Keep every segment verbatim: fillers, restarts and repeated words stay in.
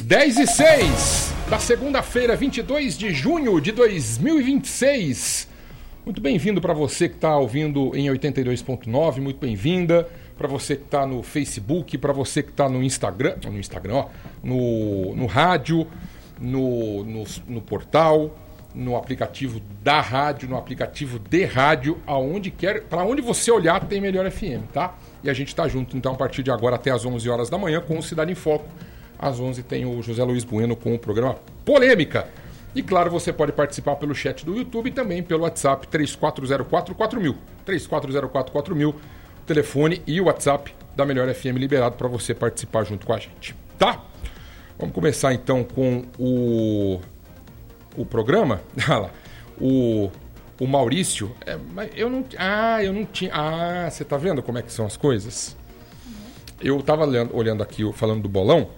dez e seis da segunda-feira, vinte e dois de junho de dois mil e vinte e seis. Muito bem-vindo para você que está ouvindo em oitenta e dois ponto nove, muito bem-vinda. Para você que está no Facebook, para você que está no Instagram, no Instagram, ó, no, no rádio, no, no, no portal, no aplicativo da rádio, no aplicativo de rádio, aonde quer, para onde você olhar tem Melhor F M, tá? E a gente está junto, então, a partir de agora até às onze horas da manhã com o Cidade em Foco. Às onze tem o José Luiz Bueno com o programa Polêmica. E claro, você pode participar pelo chat do YouTube e também pelo WhatsApp três quatro zero quatro quatro mil. três quatro zero quatro quatro mil, telefone e o WhatsApp da Melhor F M liberado para você participar junto com a gente, tá? Vamos começar então com o, o programa. Olha lá, o, o Maurício. É, mas eu não, ah, eu não tinha. Ah, você tá vendo como é que são as coisas? Eu tava olhando, olhando aqui, falando do bolão.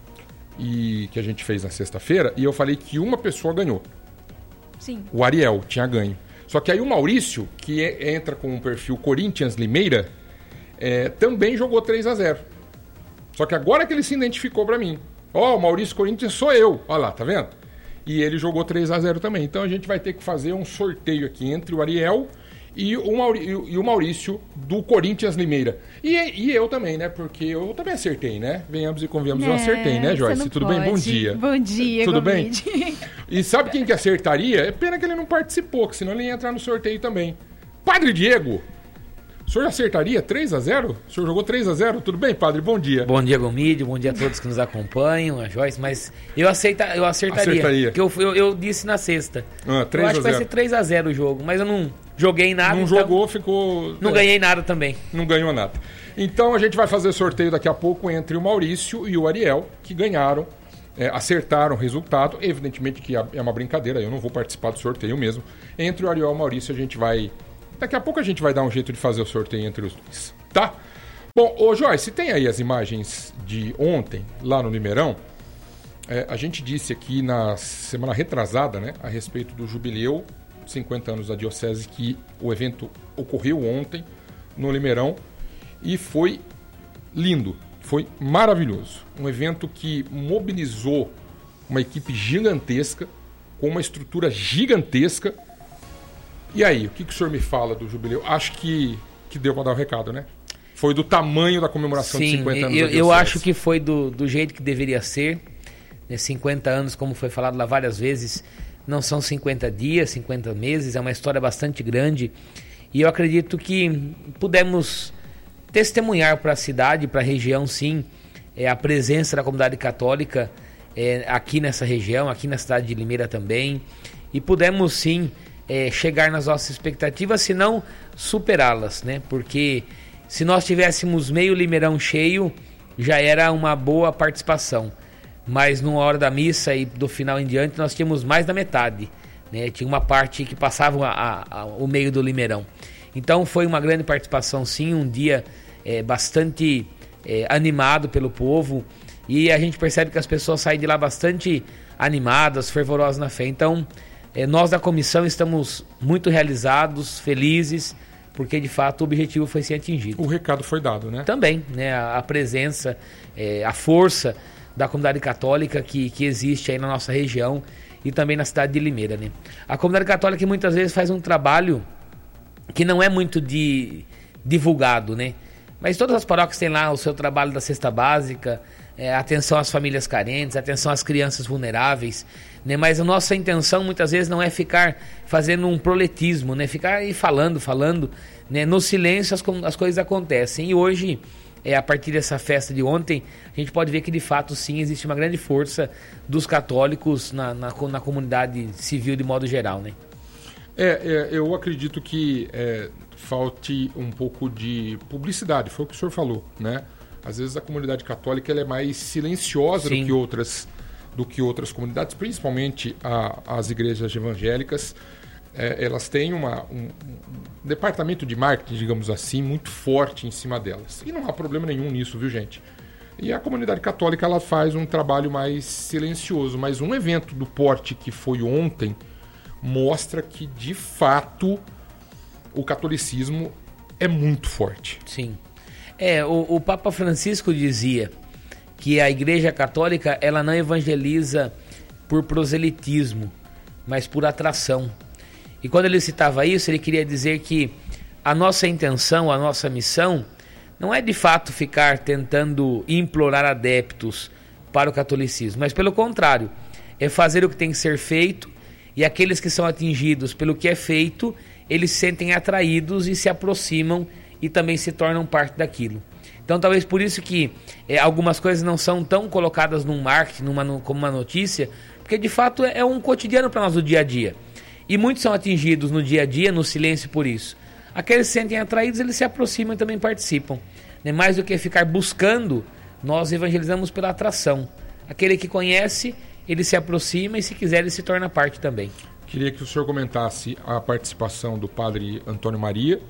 E que a gente fez na sexta-feira, e eu falei que uma pessoa ganhou. Sim. O Ariel tinha ganho. Só que aí o Maurício, que é, entra com o perfil Corinthians Limeira, é, também jogou três a zero. Só que agora que ele se identificou pra mim. Ó, oh, o Maurício Corinthians sou eu. Olha lá, tá vendo? E ele jogou três a zero também. Então a gente vai ter que fazer um sorteio aqui entre o Ariel e o, Mauri- e o Maurício do Corinthians Limeira. E, e eu também, né? Porque eu também acertei, né? Venhamos e convenhamos, é, eu acertei, né, Joyce? Tudo pode. bem? Bom dia. Bom dia, Tudo Gomide. bem? E sabe quem que acertaria? É pena que ele não participou, que senão ele ia entrar no sorteio também. Padre Diego, o senhor acertaria três a zero? O senhor jogou três a zero? Tudo bem, padre? Bom dia. Bom dia, Gomide. Bom dia a todos que nos acompanham, a Joyce. Mas eu, aceita, eu acertaria. Acertaria. Porque eu, eu, eu disse na sexta. Ah, três eu acho a zero. que vai ser três a zero o jogo, mas eu não joguei nada. Não então jogou, ficou... Não é, ganhei nada também. Não ganhou nada. Então a gente vai fazer sorteio daqui a pouco entre o Maurício e o Ariel, que ganharam, é, acertaram o resultado. Evidentemente que é uma brincadeira, eu não vou participar do sorteio mesmo. Entre o Ariel e o Maurício a gente vai... Daqui a pouco a gente vai dar um jeito de fazer o sorteio entre os dois, tá? Bom, ô Joyce, tem aí as imagens de ontem, lá no Limeirão. É, a gente disse aqui na semana retrasada, né, a respeito do jubileu, cinquenta anos da Diocese, que o evento ocorreu ontem no Limeirão e foi lindo, foi maravilhoso. Um evento que mobilizou uma equipe gigantesca, com uma estrutura gigantesca. E aí, o que, que o senhor me fala do jubileu? Acho que, que deu para dar o recado, né? Foi do tamanho da comemoração Sim, de cinquenta anos eu, da eu Diocese. acho que foi do, do jeito que deveria ser. Né? cinquenta anos, como foi falado lá várias vezes, não são cinquenta dias, cinquenta meses, é uma história bastante grande. E eu acredito que pudemos testemunhar para a cidade, para a região, sim, é, a presença da comunidade católica é, aqui nessa região, aqui na cidade de Limeira também. E pudemos, sim, É, chegar nas nossas expectativas, se não superá-las, né? Porque se nós tivéssemos meio Limeirão cheio, já era uma boa participação. Mas numa hora da missa e do final em diante, nós tínhamos mais da metade, né? Tinha uma parte que passava a, a, o meio do Limeirão. Então foi uma grande participação, sim, um dia é, bastante é, animado pelo povo, e a gente percebe que as pessoas saem de lá bastante animadas, fervorosas na fé. Então, nós da comissão estamos muito realizados, felizes, porque de fato o objetivo foi ser atingido. O recado foi dado, né? Também, né? A, a presença, é, a força da comunidade católica que, que existe aí na nossa região e também na cidade de Limeira, né? A comunidade católica muitas vezes faz um trabalho que não é muito de, divulgado, né? Mas todas as paróquias têm lá o seu trabalho da cesta básica, é, atenção às famílias carentes, atenção às crianças vulneráveis, né? Mas a nossa intenção muitas vezes não é ficar fazendo um proletismo, né? Ficar aí falando, falando, né? No silêncio as, as coisas acontecem. E hoje, é, a partir dessa festa de ontem, a gente pode ver que de fato sim existe uma grande força dos católicos na, na, na comunidade civil de modo geral, né? É, é eu acredito que é, falte um pouco de publicidade, foi o que o senhor falou, né? Às vezes a comunidade católica ela é mais silenciosa do que outras, do que outras comunidades, principalmente a, as igrejas evangélicas. É, elas têm uma, um, um departamento de marketing, digamos assim, muito forte em cima delas. E não há problema nenhum nisso, viu, gente? E a comunidade católica ela faz um trabalho mais silencioso. Mas um evento do porte que foi ontem mostra que, de fato, o catolicismo é muito forte. Sim. É, o, o Papa Francisco dizia que a Igreja Católica ela não evangeliza por proselitismo, mas por atração. E quando ele citava isso, ele queria dizer que a nossa intenção, a nossa missão, não é de fato ficar tentando implorar adeptos para o catolicismo, mas pelo contrário, é fazer o que tem que ser feito, e aqueles que são atingidos pelo que é feito, eles se sentem atraídos e se aproximam e também se tornam parte daquilo. Então talvez por isso que é, algumas coisas não são tão colocadas num marketing, numa, como uma notícia, porque de fato é, é um cotidiano para nós do dia a dia. E muitos são atingidos no dia a dia, no silêncio por isso. Aqueles que se sentem atraídos, eles se aproximam e também participam. Né? Mais do que ficar buscando, nós evangelizamos pela atração. Aquele que conhece, ele se aproxima e se quiser ele se torna parte também. Queria que o senhor comentasse a participação do padre Antônio Maria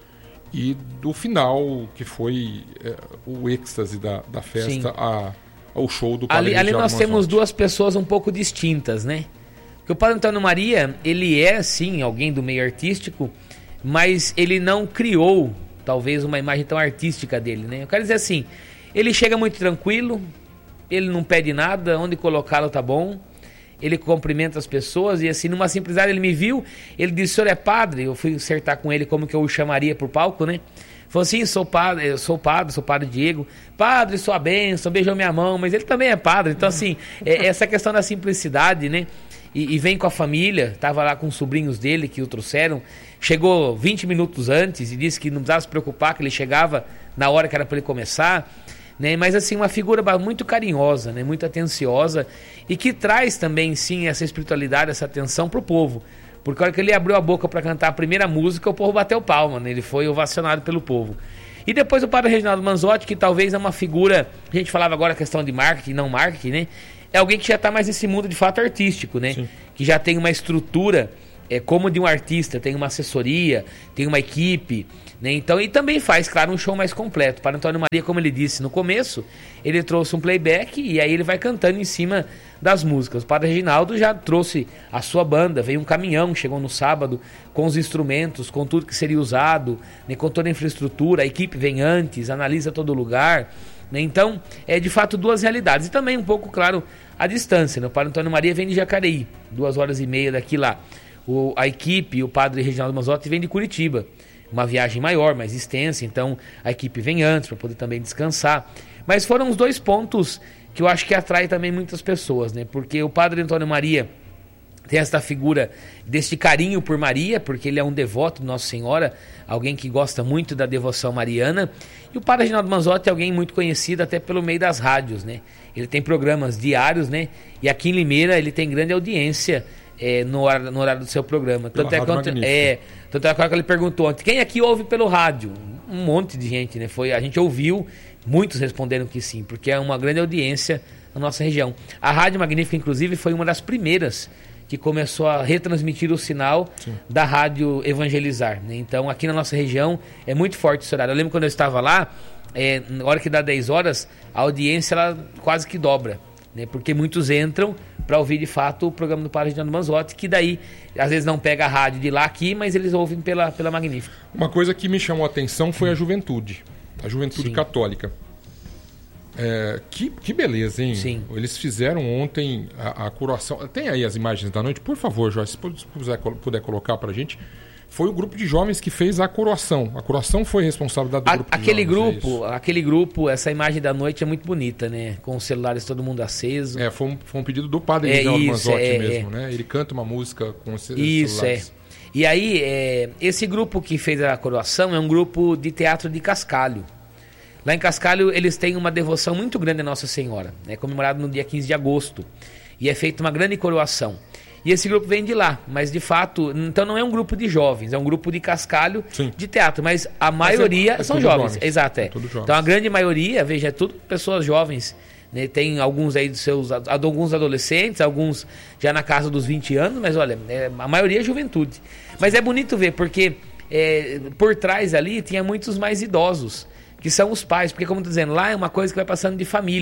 e do final, que foi é, o êxtase da, da festa, a, ao show do padre Ali, ali nós Manzotti. Temos duas pessoas um pouco distintas, né? Porque o padre Antônio Maria, ele é, sim, alguém do meio artístico, mas ele não criou, talvez, uma imagem tão artística dele, né? Eu quero dizer assim, ele chega muito tranquilo, ele não pede nada, onde colocá-lo tá bom, ele cumprimenta as pessoas e assim, numa simplicidade, ele me viu, ele disse, o senhor é padre? Eu fui acertar com ele como que eu o chamaria pro palco, né? Falou assim, sou padre, eu sou padre, sou padre Diego, padre, sua bênção, beijou minha mão, mas ele também é padre, então assim, é, essa questão da simplicidade, né? E, e vem com a família, estava lá com os sobrinhos dele que o trouxeram, chegou vinte minutos antes e disse que não precisava se preocupar, que ele chegava na hora que era para ele começar, né? Mas assim, uma figura muito carinhosa, né? Muito atenciosa e que traz também, sim, essa espiritualidade, essa atenção para o povo. Porque a hora que ele abriu a boca para cantar a primeira música, o povo bateu palma, né? Ele foi ovacionado pelo povo. E depois o padre Reginaldo Manzotti, que talvez é uma figura, a gente falava agora a questão de marketing, não marketing, né? É alguém que já está mais nesse mundo de fato artístico, né? Sim. Que já tem uma estrutura é, como de um artista, tem uma assessoria, tem uma equipe, né? Então, e também faz, claro, um show mais completo. Para Antônio Maria, como ele disse no começo, ele trouxe um playback e aí ele vai cantando em cima das músicas. O padre Reginaldo já trouxe a sua banda, veio um caminhão, chegou no sábado com os instrumentos, com tudo que seria usado, né? Com toda a infraestrutura, a equipe vem antes, analisa todo lugar, né? Então, é de fato duas realidades. E também um pouco, claro, a distância, né? O padre Antônio Maria vem de Jacareí, duas horas e meia daqui lá. O, a equipe, o padre Reginaldo Manzotti vem de Curitiba, uma viagem maior, mais extensa, então a equipe vem antes para poder também descansar. Mas foram os dois pontos que eu acho que atrai também muitas pessoas, né? Porque o padre Antônio Maria tem esta figura deste carinho por Maria, porque ele é um devoto de Nossa Senhora, alguém que gosta muito da devoção mariana. E o padre Reginaldo Manzotti é alguém muito conhecido até pelo meio das rádios, né? Ele tem programas diários, né? E aqui em Limeira ele tem grande audiência é, no, horário, no horário do seu programa. Tanto é, quanto, é, tanto é que ele perguntou ontem, quem aqui ouve pelo rádio? Um monte de gente, né? Foi, a gente ouviu, muitos responderam que sim, porque é uma grande audiência na nossa região. A Rádio Magnífica, inclusive, foi uma das primeiras que começou a retransmitir o sinal sim. da Rádio Evangelizar, né? Então, aqui na nossa região é muito forte esse horário. Eu lembro quando eu estava lá, é, na hora que dá dez horas, a audiência ela quase que dobra, né? Porque muitos entram para ouvir de fato o programa do padre Reginaldo Manzotti, que daí às vezes não pega a rádio de lá aqui, mas eles ouvem pela, pela Magnífica. Uma coisa que me chamou a atenção foi a juventude, a juventude Sim. católica. É, que, que beleza, hein? Sim. Eles fizeram ontem a, a coroação. Tem aí as imagens da noite, por favor, Jorge, se puder, puder colocar pra gente. Foi o grupo de jovens que fez a coroação. A coroação foi responsabilidade do a, grupo aquele de jovens. Grupo, é aquele grupo, essa imagem da noite é muito bonita, né? Com os celulares todo mundo aceso. É, foi um, foi um pedido do padre é, Reginaldo Manzotti é, mesmo, é. né? Ele canta uma música com os isso, celulares. Isso, é. E aí, é, esse grupo que fez a coroação é um grupo de teatro de Cascalho. Lá em Cascalho, eles têm uma devoção muito grande a Nossa Senhora, né? Comemorado no dia quinze de agosto. E é feita uma grande coroação. E esse grupo vem de lá, mas de fato, então não é um grupo de jovens, é um grupo de Cascalho Sim. de teatro, mas a maioria mas é, é são jovens. jovens. Exato, é. é jovens. Então a grande maioria, veja, é tudo pessoas jovens, né? Tem alguns aí dos seus, alguns adolescentes, alguns já na casa dos vinte anos, mas olha, é, a maioria é juventude. Mas é bonito ver, porque é, por trás ali tinha muitos mais idosos, que são os pais, porque como eu tô dizendo, lá é uma coisa que vai passando de família.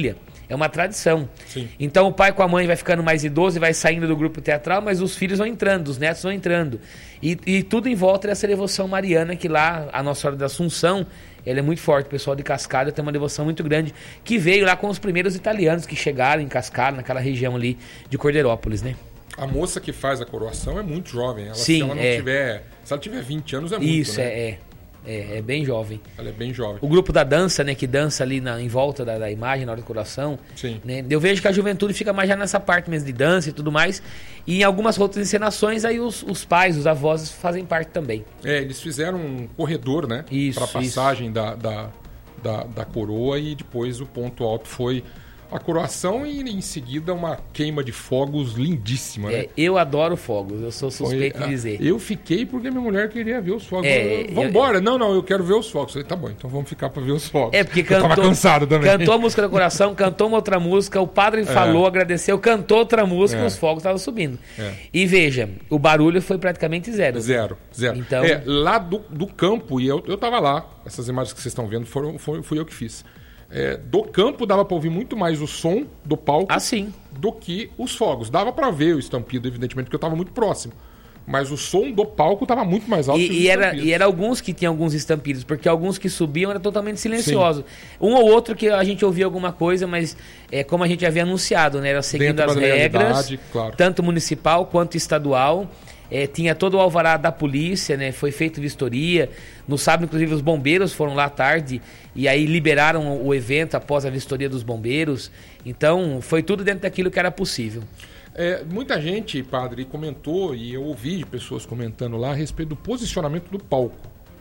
É uma tradição. Sim. Então o pai com a mãe vai ficando mais idoso e vai saindo do grupo teatral, mas os filhos vão entrando, os netos vão entrando. E, e tudo em volta dessa devoção mariana, que lá, a Nossa Senhora da Assunção, ela é muito forte. O pessoal de Cascalho tem uma devoção muito grande, que veio lá com os primeiros italianos que chegaram em Cascalho, naquela região ali de Cordeirópolis, né? A moça que faz a coroação é muito jovem. Ela, Sim, se ela não é. tiver. Se ela tiver vinte anos, é muito. Isso, né? é, é. É, é bem jovem. Ela é bem jovem. O grupo da dança, né, que dança ali na, em volta da, da imagem, na hora do coração. Sim. Né, eu vejo que a juventude fica mais já nessa parte mesmo de dança e tudo mais. E em algumas outras encenações, aí os, os pais, os avós fazem parte também. É, eles fizeram um corredor, né? Isso, para passagem da, da, da, da coroa, e depois o ponto alto foi a coroação e em seguida uma queima de fogos lindíssima, É, né? eu adoro fogos, eu sou suspeito Foi, de dizer. Eu fiquei porque minha mulher queria ver os fogos. É, Vamos embora. Não, não, eu quero ver os fogos. Eu falei, tá bom, então vamos ficar para ver os fogos. É, porque eu cantou, tava cansado também. cantou a música do coração, cantou uma outra música, o padre falou, agradeceu, cantou outra música É. e os fogos estavam subindo. É. E veja, o barulho foi praticamente zero. Zero, zero. Então- É, lá do, do campo, e eu, eu tava lá, essas imagens que vocês estão vendo, foram, foi, fui eu que fiz. É, do campo dava para ouvir muito mais o som do palco Ah, sim. do que os fogos. Dava para ver o estampido, evidentemente, porque eu estava muito próximo. Mas o som do palco estava muito mais alto que os E, e, era, estampidos. e era alguns que tinham alguns estampidos, porque alguns que subiam era totalmente silencioso. Um ou outro que a gente ouvia alguma coisa, mas é como a gente havia anunciado, né? Era seguindo Dentro as da regras, legalidade, claro. tanto municipal quanto estadual. É, tinha todo o alvará da polícia, né? Foi feito vistoria. No sábado, inclusive, os bombeiros foram lá à tarde e aí liberaram o evento após a vistoria dos bombeiros. Então, foi tudo dentro daquilo que era possível. É, muita gente, padre, comentou, e eu ouvi de pessoas comentando lá a respeito do posicionamento do palco.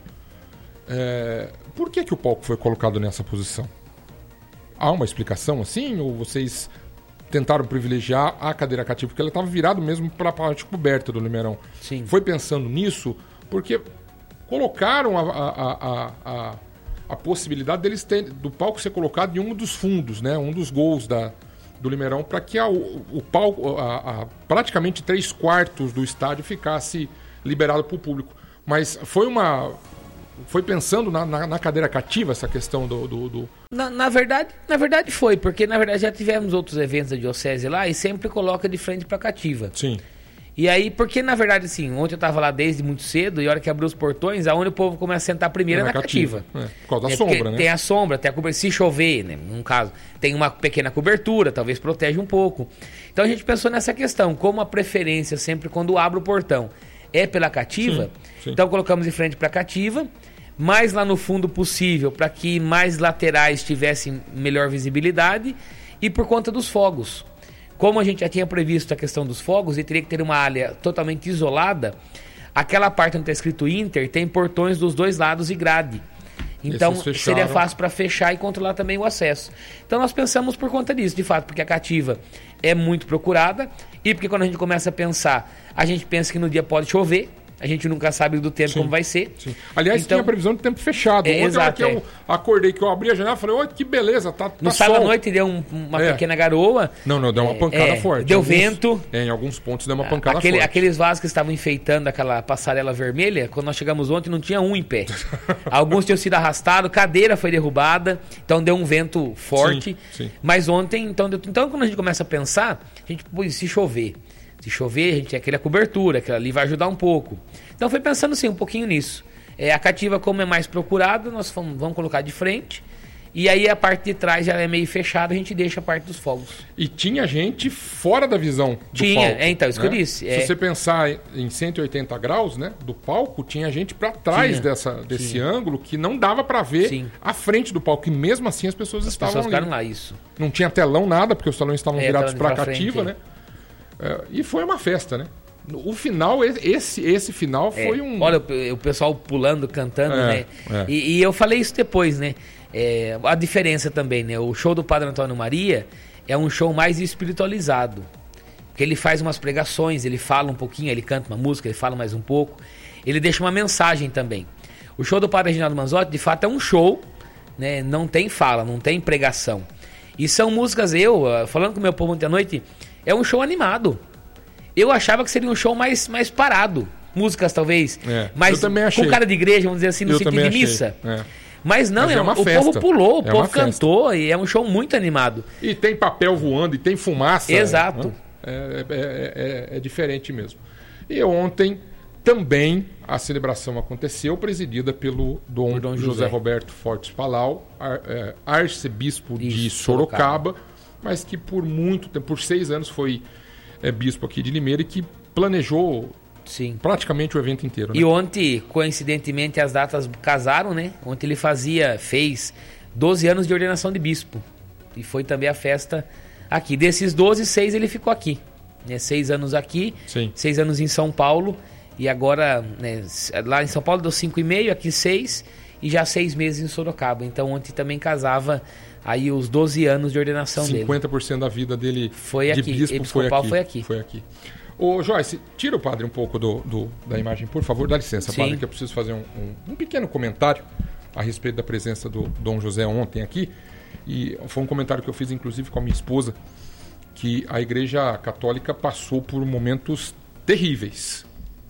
É, por que, que o palco foi colocado nessa posição? Há uma explicação assim? Ou vocês tentaram privilegiar a cadeira cativa? Porque ela estava virada mesmo para a parte coberta do Limeirão. Sim. Foi pensando nisso porque colocaram a, a, a, a, a possibilidade deles ter, do palco ser colocado em um dos fundos, né? Um dos gols da, do Limeirão, para que a, o, o palco, a, a, praticamente três quartos do estádio ficasse liberado para o público. Mas foi uma... Foi pensando na, na, na cadeira cativa essa questão do... do, do... Na, na, verdade, na verdade foi, porque na verdade já tivemos outros eventos da Diocese lá e sempre coloca de frente para cativa. Sim. E aí, porque na verdade assim, ontem eu estava lá desde muito cedo e a hora que abriu os portões, aonde o povo começa a sentar primeiro é na, na cativa. cativa. É, por causa da é, sombra, né? Tem a sombra, tem a cobertura, se chover, né, num caso, tem uma pequena cobertura, talvez protege um pouco. Então a gente pensou nessa questão, como a preferência sempre quando abre o portão é pela cativa, sim, sim. Então colocamos de frente para a cativa, mais lá no fundo possível, para que mais laterais tivessem melhor visibilidade, e por conta dos fogos. Como a gente já tinha previsto a questão dos fogos e teria que ter uma área totalmente isolada, aquela parte onde está escrito Inter tem portões dos dois lados e grade. Então seria fácil para fechar e controlar também o acesso. Então nós pensamos por conta disso, de fato, porque a cativa é muito procurada e porque quando a gente começa a pensar, a gente pensa que no dia pode chover. A gente nunca sabe do tempo, sim, como vai ser. Sim. Aliás, então, tinha previsão de tempo fechado. É, Ontem, exato, que é. eu acordei, que eu abri a janela e falei, olha que beleza, tá, tá no sábado sol. à noite deu um, uma é. pequena garoa. Não, não, deu uma pancada é, forte. Deu alguns, vento. É, em alguns pontos deu uma pancada Aquele, forte. Aqueles vasos que estavam enfeitando aquela passarela vermelha, quando nós chegamos ontem, não tinha um em pé. Alguns tinham sido arrastados, cadeira foi derrubada, então deu um vento forte. Sim, sim. Mas ontem, então, deu, então quando a gente começa a pensar, a gente, pô, se chover... Se chover, a gente tem aquela cobertura, aquela ali vai ajudar um pouco. Então foi pensando sim um pouquinho nisso. É, a cativa, como é mais procurada, nós vamos, vamos colocar de frente. E aí a parte de trás já é meio fechada, a gente deixa a parte dos fogos. E tinha gente fora da visão do tinha, palco. É, então, isso né? que eu disse. Se é... você pensar em cento e oitenta graus, né, do palco, tinha gente para trás tinha, dessa, desse tinha. ângulo que não dava para ver sim. a frente do palco. E mesmo assim as pessoas as estavam pessoas ficaram ali. lá, isso. Não tinha telão, nada, porque os telões estavam é, virados para a pra cativa, frente, né? É, e foi uma festa, né? O final, esse, esse final é, foi um... Olha, o pessoal pulando, cantando, é, né? É. E, e eu falei isso depois, né? É, a diferença também, né? O show do Padre Antônio Maria é um show mais espiritualizado. Porque ele faz umas pregações, ele fala um pouquinho, ele canta uma música, ele fala mais um pouco. Ele deixa uma mensagem também. O show do Padre Reginaldo Manzotti, de fato, é um show, né? Não tem fala, não tem pregação. E são músicas, eu, falando com o meu povo ontem à noite, é um show animado. Eu achava que seria um show mais, mais parado. Músicas, talvez, é, mais eu também achei. com cara de igreja, vamos dizer assim, no eu sentido de missa. É. Mas não, Mas é, é uma o festa. povo pulou, o É povo uma festa. cantou e é um show muito animado. E tem papel voando, e tem fumaça. Exato. Né? É, é, é, é diferente mesmo. E ontem também a celebração aconteceu, presidida pelo Dom, Dom José. José Roberto Fortes Palau, ar, é, arcebispo de Isso, Sorocaba, Sorocaba, mas que por muito tempo, por seis anos, foi é, bispo aqui de Limeira e que planejou Sim. praticamente o evento inteiro. Né? E ontem, coincidentemente, as datas casaram, né? Ontem ele fazia, fez doze anos de ordenação de bispo. E foi também a festa aqui. Desses doze, seis ele ficou aqui. Né? Seis anos aqui, Sim. seis anos em São Paulo. E agora, né, lá em São Paulo deu cinco e meio, aqui seis. E já seis meses em Sorocaba. Então ontem também casava aí os doze anos de ordenação dele. cinquenta por cento da vida dele Foi de aqui, bispo foi episcopal aqui. foi aqui. Foi aqui. Ô Joyce, tira o padre um pouco do, do- da imagem, por favor. Dá licença, Sim. padre, que eu preciso fazer um, um- um pequeno comentário a respeito da presença do Dom José ontem aqui. E foi um comentário que eu fiz, inclusive, com a minha esposa, que a Igreja Católica passou por momentos terríveis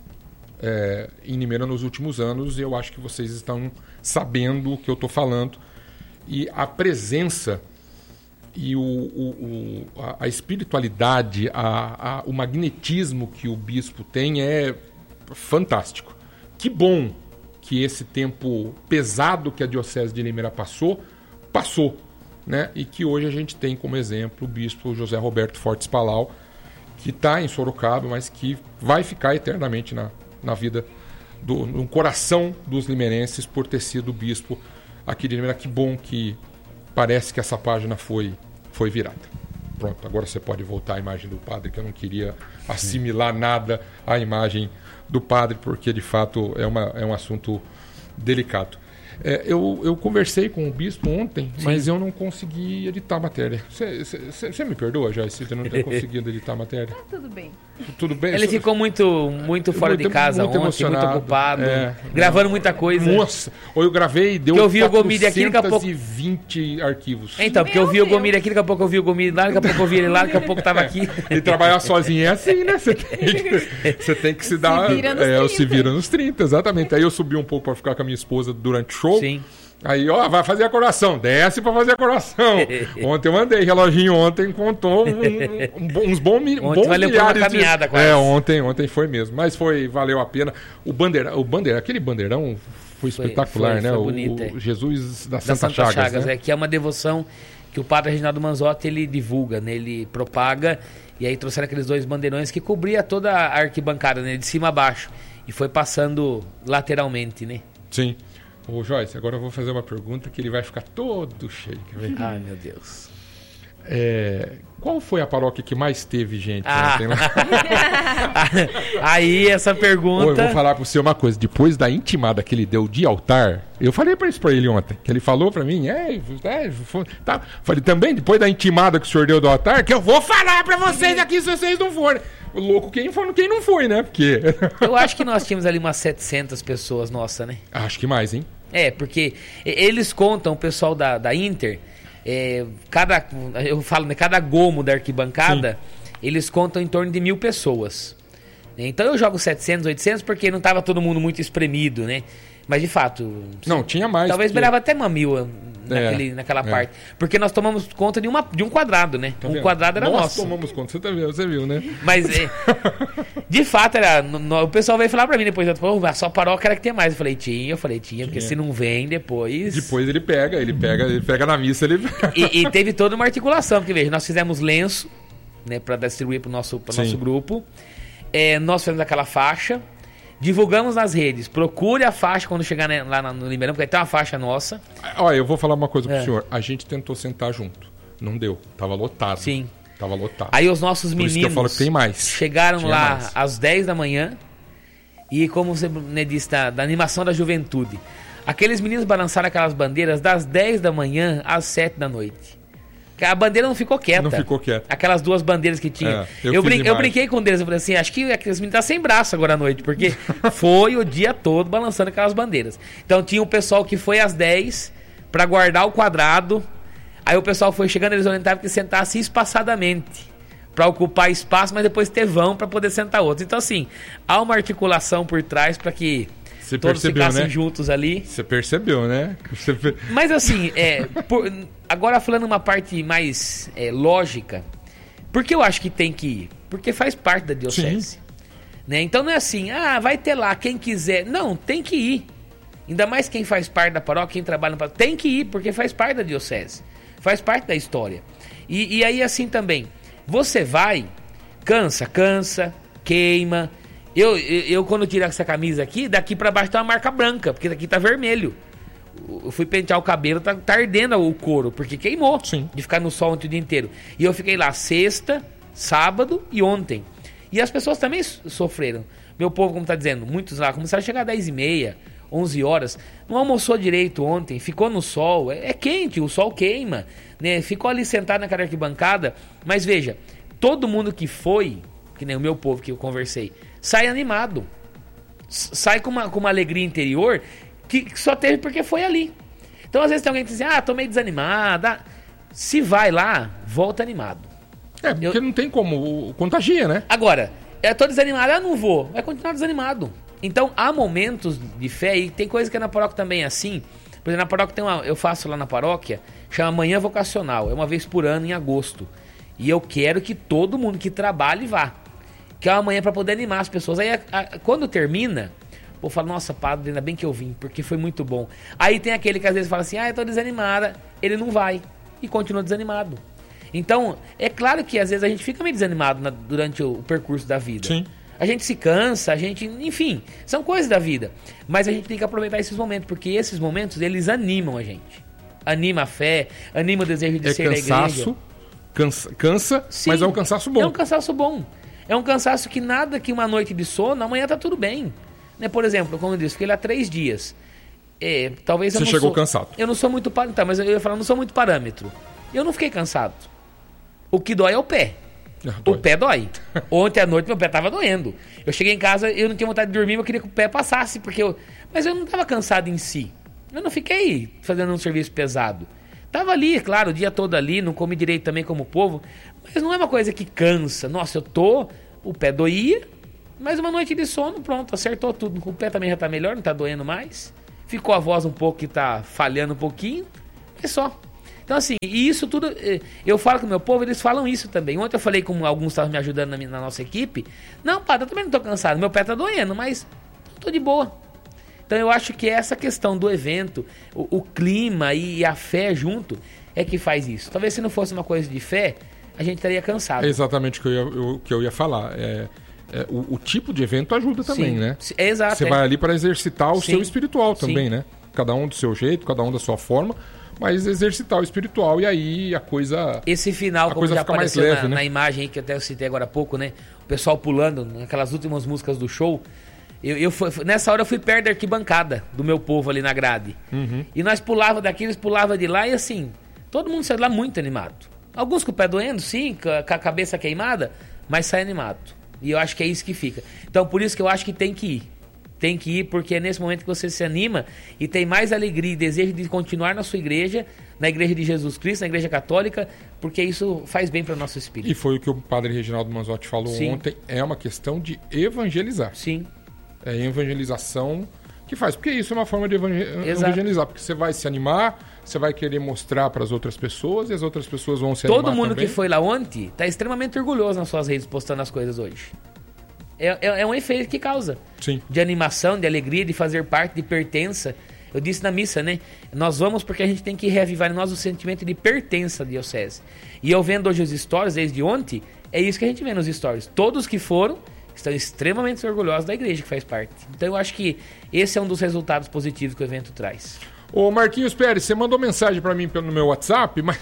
é, em Limeira nos últimos anos, e eu acho que vocês estão sabendo o que eu estou falando. E a presença e o, o- o- a, a espiritualidade, a- a- o magnetismo que o bispo tem é fantástico. Que bom que esse tempo pesado que a Diocese de Limeira passou, passou. Né? E que hoje a gente tem como exemplo o bispo José Roberto Fortes Palau, que está em Sorocaba, mas que vai ficar eternamente na, na vida, do, no coração dos limeirenses por ter sido bispo aqui de Limeira. Que bom que parece que essa página foi, foi virada. Pronto, agora você pode voltar à imagem do padre, que eu não queria assimilar nada à imagem do padre, porque de fato é, uma, é um assunto delicado. É, eu, eu conversei com o bispo ontem, Sim. mas eu não consegui editar a matéria. Você me perdoa, Joyce, se eu não ter conseguido editar a matéria? Tá tudo bem. Tudo bem? Ele Só- ficou muito, muito fora Muito- de casa muito ontem, muito emocionado. ocupado, É. gravando muita coisa. Nossa, ou eu gravei, deu Que eu vi o Gomide aqui, daqui a pouco- quatrocentos e vinte arquivos. Então, porque eu Meu vi o Deus. Gomide aqui, daqui a pouco eu vi o Gomide lá, daqui a pouco eu vi ele lá, daqui a pouco tava aqui. E trabalhar sozinho é assim, né? Você tem que, você tem que se dar. vira nos é, trinta. se vira nos trinta, exatamente. Aí eu subi um pouco pra ficar com a minha esposa durante o show. Sim. Aí, ó, vai fazer a coração, desce pra fazer a coração. Ontem eu mandei, reloginho ontem contou um- um- uns bons, mi- Ontem bons valeu por milhares uma caminhada de... quase. É, ontem, ontem foi mesmo. Mas foi, valeu a pena. O bandeira, o bandeira, aquele bandeirão foi Foi- espetacular, foi- né? foi O- bonito, o, é. Jesus da Da Santa, Santa Chagas, Chagas, né? é que é uma devoção que o padre Reginaldo Manzotti ele divulga, né? Ele propaga, e aí trouxeram aqueles dois bandeirões que cobria toda a arquibancada, né? De cima a baixo, e foi passando lateralmente, né? Sim. Ô, Joyce, agora eu vou fazer uma pergunta que ele vai ficar todo cheio. Quer ver? Ai, meu Deus. É, qual foi a paróquia que mais teve gente Ah. ontem lá? Aí essa Ô, eu pergunta... vou falar pra você uma coisa. Depois da intimada que ele deu de altar, eu falei pra isso pra ele ontem, que ele falou pra mim, é, é foi- tá. Falei também, depois da intimada que o senhor deu do altar, que eu vou falar pra vocês aqui se vocês não forem. O louco quem foi, quem não foi, né? Porque... Eu acho que nós tínhamos ali umas setecentas pessoas, nossa, né? Acho que mais, hein? É, porque e- eles contam, o pessoal da, da Inter, é, cada, eu falo, né, cada gomo da arquibancada, eles contam em torno de mil pessoas. Então eu jogo setecentos, oitocentos porque não estava todo mundo muito espremido, né? Mas de fato, Não, tinha mais. talvez porque- beirava até uma mil ah, naquele, É, naquela é. parte. Porque nós tomamos conta de, uma, de um quadrado, né? Tá um vendo? quadrado era Nós nosso. tomamos conta, você, tá vendo, você viu, né? Mas, é, de fato, era, no- no- o pessoal veio falar pra mim depois, pô, a sua paróquia era que tem mais. Eu falei, tinha, eu falei, tinha, porque Tinha. se não vem depois... Depois ele pega, ele pega, ele pega na missa, ele... E, e teve toda uma articulação, porque veja, nós fizemos lenço, né, para distribuir para o nosso, pro Sim. nosso grupo. É, nós fizemos aquela faixa, divulgamos nas redes. Procure a faixa quando chegar né, lá no Limeirão, porque tem uma faixa nossa. Olha, eu vou falar uma coisa pro É. senhor. A gente tentou sentar junto. Não deu. Tava lotado. Sim. Tava lotado. Aí os nossos Por isso meninos que eu falo que tem mais. chegaram Tinha lá mais. às dez da manhã. E como você né, disse, da, da animação da juventude. Aqueles meninos balançaram aquelas bandeiras das dez da manhã às sete da noite. A bandeira não ficou quieta. Não ficou quieta. Aquelas duas bandeiras que tinha. É, eu eu, fiz brin- eu imagem. brinquei com um deles, eu falei assim, acho que aqueles meninos estão sem braço agora à noite, porque foi o dia todo balançando aquelas bandeiras. Então tinha o pessoal que foi às dez para guardar o quadrado. Aí o pessoal foi chegando, eles orientavam que sentasse espaçadamente para ocupar espaço, mas depois ter vão para poder sentar outros. Então assim, há uma articulação por trás para que Você todos percebeu, ficassem né? juntos ali. Você percebeu, né? Você per... Mas assim, é, por, agora falando uma parte mais é, lógica, por que eu acho que tem que ir? Porque faz parte da diocese. Né? Então não é assim, ah, vai ter lá, quem quiser. Não, tem que ir. Ainda mais quem faz parte da paróquia, quem trabalha na paróquia, tem que ir, porque faz parte da diocese. Faz parte da história. E, e aí assim também, você vai, cansa, cansa, queima. Eu, eu, eu quando tiro essa camisa aqui, daqui pra baixo tá uma marca branca, porque daqui tá vermelho. Eu fui pentear o cabelo, tá, tá ardendo o couro, porque queimou. Sim. De ficar no sol o dia inteiro. E eu fiquei lá sexta, sábado e ontem. E as pessoas também sofreram. Meu povo, como tá dizendo, muitos lá começaram a chegar às dez e meia, onze horas. Não almoçou direito ontem, ficou no sol. É, é quente, o sol queima. Né? Ficou ali sentado naquela arquibancada. Mas veja, todo mundo que foi, que nem o meu povo que eu conversei, sai animado. Sai com uma, com uma alegria interior que só teve porque foi ali. Então às vezes tem alguém que diz assim, ah, tô meio desanimada. Se vai lá, volta animado. É, porque eu... não tem como, contagia, né? Agora, eu tô desanimado, eu não vou, vai continuar desanimado. Então há momentos de fé, e tem coisa que é na paróquia também é assim. Por exemplo, na paróquia tem uma, eu faço lá na paróquia, chama Manhã Vocacional, é uma vez por ano em agosto. E eu quero que todo mundo que trabalhe vá. Que é uma manhã para poder animar as pessoas. Aí a, a, quando termina, eu falo, nossa, padre, ainda bem que eu vim, porque foi muito bom. Aí tem aquele que às vezes fala assim, ah, eu tô desanimada, ele não vai e continua desanimado. Então, é claro que às vezes a gente fica meio desanimado na, durante o, o percurso da vida. Sim. A gente se cansa, a gente, enfim, são coisas da vida. Mas a gente tem que aproveitar esses momentos, porque esses momentos, eles animam a gente. Anima a fé, anima o desejo de é ser cansaço, da igreja. Cansa, cansa Sim, mas é um cansaço bom. É um cansaço bom. É um cansaço que nada que uma noite de sono, amanhã tá tudo bem. Né? Por exemplo, como eu disse, fiquei lá três dias. É, talvez eu Você não chegou sou, cansado. Eu não sou muito parâmetro, tá, mas eu ia falar, eu não sou muito parâmetro. Eu não fiquei cansado. O que dói é o pé. Ah, o pé dói. Ontem à noite meu pé tava doendo. Eu cheguei em casa, eu não tinha vontade de dormir, mas eu queria que o pé passasse, porque eu... Mas eu não tava cansado em si. Eu não fiquei fazendo um serviço pesado. Tava ali, claro, o dia todo ali, não comi direito também como o povo, mas não é uma coisa que cansa. Nossa, eu tô... O pé doía, mas uma noite de sono, pronto, acertou tudo. O pé também já tá melhor, não tá doendo mais. Ficou a voz um pouco que tá falhando um pouquinho, é só. Então assim, e isso tudo, eu falo com o meu povo, eles falam isso também. Ontem eu falei com alguns que estavam me ajudando na, minha, na nossa equipe. Não, padre, eu também não tô cansado, meu pé tá doendo, mas tô de boa. Então eu acho que essa questão do evento, o, o clima e a fé junto, é que faz isso. Talvez se não fosse uma coisa de fé, a gente estaria cansado. É exatamente o que eu ia, o que eu ia falar. É, é, o, o tipo de evento ajuda também, Sim. né? É exato. Você é. vai ali para exercitar o Sim. seu espiritual também, Sim. né? Cada um do seu jeito, cada um da sua forma, mas exercitar o espiritual e aí a coisa... Esse final, a como coisa já fica mais apareceu leve, na, né? na imagem aí que eu até citei agora há pouco, né? O pessoal pulando naquelas últimas músicas do show. Eu, eu fui, nessa hora eu fui perto da arquibancada do meu povo ali na grade. Uhum. E nós pulava daqui, eles pulavam de lá e assim, todo mundo saiu de lá muito animado. Alguns com o pé doendo, sim, com a, com a cabeça queimada, mas sai animado. E eu acho que é isso que fica. Então por isso que eu acho que tem que ir. Tem que ir, porque é nesse momento que você se anima e tem mais alegria e desejo de continuar na sua igreja, na igreja de Jesus Cristo, na igreja católica, porque isso faz bem para o nosso espírito. E foi o que o padre Reginaldo Manzotti falou Sim. ontem, é uma questão de evangelizar. Sim. É evangelização que faz, porque isso é uma forma de evangel- Exato. evangelizar, porque você vai se animar, você vai querer mostrar para as outras pessoas e as outras pessoas vão se animar Todo mundo também. que foi lá ontem está extremamente orgulhoso nas suas redes postando as coisas hoje. É, é, é um efeito que causa. Sim. De animação, de alegria, de fazer parte, de pertença. Eu disse na missa, né? Nós vamos porque a gente tem que reavivar em nós o sentimento de pertença à diocese. E eu vendo hoje os stories desde ontem, é isso que a gente vê nos stories. Todos que foram estão extremamente orgulhosos da igreja que faz parte. Então eu acho que esse é um dos resultados positivos que o evento traz. Ô Marquinhos Pérez, você mandou mensagem para mim no meu WhatsApp, mas...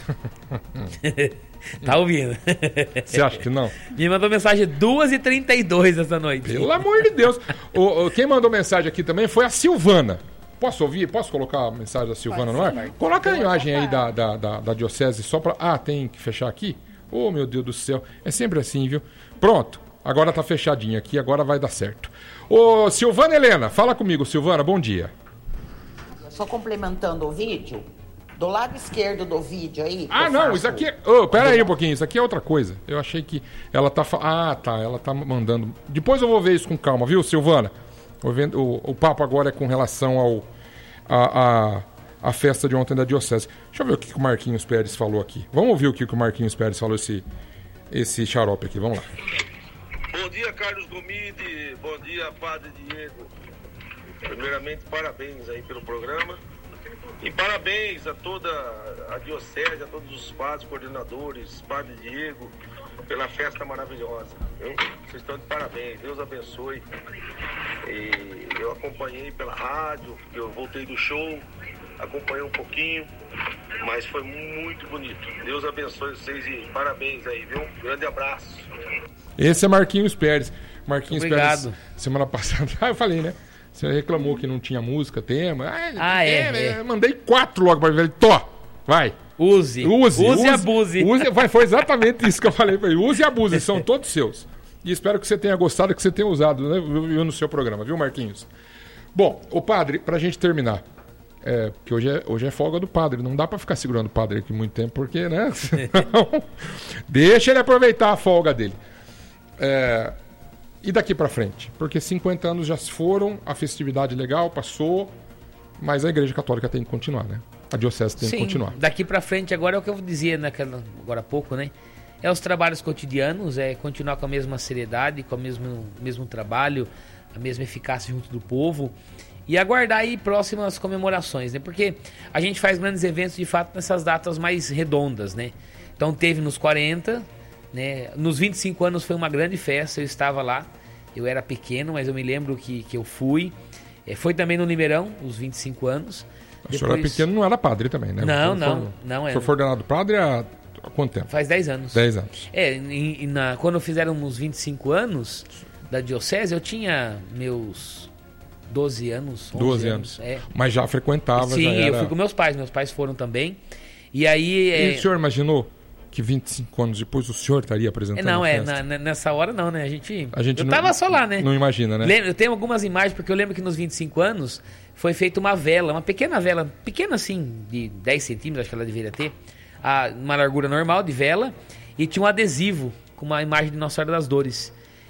Tá ouvindo? Você acha que não? Me mandou mensagem duas e trinta e dois essa noite. Pelo amor de Deus. O, o, quem mandou mensagem aqui também foi a Silvana. Posso ouvir? Posso colocar a mensagem da Silvana no ar? Coloca a imagem aí da, da, da, da diocese só para... Ah, tem que fechar aqui? Oh, meu Deus do céu. É sempre assim, viu? Pronto. Agora tá fechadinho aqui, agora vai dar certo. Ô, Silvana Helena, fala comigo, Silvana, bom dia. Só complementando o vídeo, do lado esquerdo do vídeo aí... Ah, eu não, faço... isso aqui é... Oh, pera aí um pouquinho, isso aqui é outra coisa. Eu achei que ela tá... fa- Ah, tá, ela tá mandando... Depois eu vou ver isso com calma, viu, Silvana? O, evento, o, o papo agora é com relação ao a, a, a festa de ontem da Diocese. Deixa eu ver o que, que o Marquinhos Pérez falou aqui. Vamos ouvir o que, que o Marquinhos Pérez falou, esse, esse xarope aqui. Vamos lá. Bom dia, Carlos Gomide. Bom dia, Padre Diego. Primeiramente, parabéns aí pelo programa. E parabéns a toda a Diocese, a todos os padres, coordenadores, Padre Diego, pela festa maravilhosa. Viu? Vocês estão de parabéns, Deus abençoe. E eu acompanhei pela rádio, eu voltei do show, acompanhei um pouquinho, mas foi muito bonito. Deus abençoe vocês e parabéns aí, viu? Grande abraço. Esse é Marquinhos Pérez. Marquinhos Obrigado. Pérez, semana passada, ah, eu falei, né? Você reclamou que não tinha música, tema. Ah, ah é, é, é. Mandei quatro logo pra ele. Tó, vai. Use. Use. Use e abuse. Use, vai, foi exatamente isso que eu falei pra ele. Use e abuse, são todos seus. E espero que você tenha gostado, que você tenha usado, né, no seu programa, viu, Marquinhos? Bom, o padre, pra gente terminar, é, porque hoje é, hoje é folga do padre, não dá pra ficar segurando o padre aqui muito tempo, porque, né? Senão, deixa ele aproveitar a folga dele. É... E daqui pra frente? Porque cinquenta anos já se foram, a festividade legal passou, mas a Igreja Católica tem que continuar, né? A Diocese tem Sim, que continuar. Daqui pra frente agora é o que eu dizia naquela, agora há pouco, né? É os trabalhos cotidianos, é continuar com a mesma seriedade, com o mesmo, mesmo trabalho, a mesma eficácia junto do povo e aguardar aí próximas comemorações, né? Porque a gente faz grandes eventos de fato nessas datas mais redondas, né? Então teve nos quarenta... Né? Nos vinte e cinco anos foi uma grande festa, eu estava lá, eu era pequeno, mas eu me lembro que, que eu fui. É, foi também no Limeirão, os vinte e cinco anos. O Depois... senhor era pequeno, não era padre também, né? Não, foi, não, foi, não é. Foi ordenado padre há, há quanto tempo? Faz dez anos. dez anos. É, e, e na, quando fizeram os vinte e cinco anos da Diocese, eu tinha meus doze anos. doze anos. É. Mas já frequentava, Sim, já era... eu fui com meus pais, meus pais foram também. E aí... E é... o senhor imaginou que vinte e cinco anos depois o senhor estaria apresentando Não, a é, festa? na, nessa hora não, né? A gente, a gente eu não, tava só lá, né? Não imagina, né? Lembro, eu tenho algumas imagens, porque eu lembro que nos vinte e cinco anos foi feita uma vela, uma pequena vela, pequena assim, de dez centímetros, acho que ela deveria ter, a, uma largura normal de vela, e tinha um adesivo com uma imagem de Nossa Senhora das Dores.